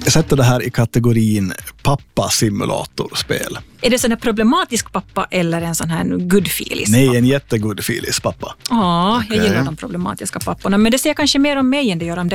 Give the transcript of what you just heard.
Jag sätter det här i kategorin pappa-simulatorspel. Är det sån här problematisk pappa eller en sån här good-feelis? Nej, en jättegod filis pappa. Ja, jag gillar de problematiska papporna. Men det ser kanske mer om mig än det gör om dig.